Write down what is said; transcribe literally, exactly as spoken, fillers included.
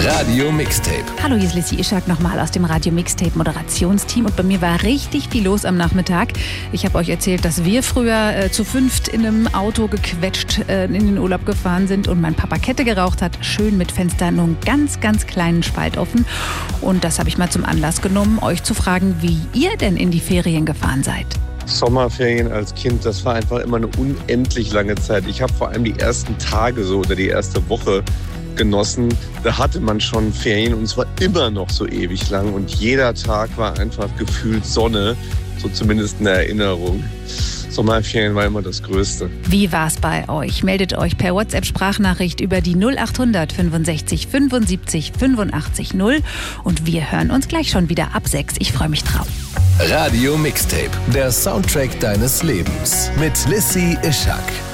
Radio Mixtape. Hallo, hier ist Lissy Ischak nochmal aus dem Radio Mixtape Moderationsteam und bei mir war richtig viel los am Nachmittag. Ich habe euch erzählt, dass wir früher äh, zu fünft in einem Auto gequetscht äh, in den Urlaub gefahren sind und mein Papa Kette geraucht hat, schön mit Fenster nur einen ganz, ganz kleinen Spalt offen. Und das habe ich mal zum Anlass genommen, euch zu fragen, wie ihr denn in die Ferien gefahren seid. Sommerferien als Kind, das war einfach immer eine unendlich lange Zeit. Ich habe vor allem die ersten Tage so oder die erste Woche genossen. Da hatte man schon Ferien und es war immer noch so ewig lang und jeder Tag war einfach gefühlt Sonne, so zumindest in der Erinnerung. Sommerferien war immer das Größte. Wie war's bei euch? Meldet euch per WhatsApp-Sprachnachricht über die null acht hundert fünfundsechzig fünfundsiebzig fünfundachtzig null und wir hören uns gleich schon wieder ab sechs. Ich freue mich drauf. Radio Mixtape, der Soundtrack deines Lebens mit Lissy Ischak.